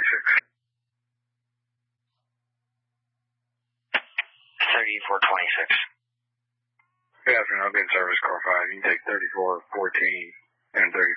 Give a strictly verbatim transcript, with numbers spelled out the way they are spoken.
twenty-six. thirty-four twenty-six. Good afternoon, I'll be in service car five. You can take thirty-four fourteen and thirty.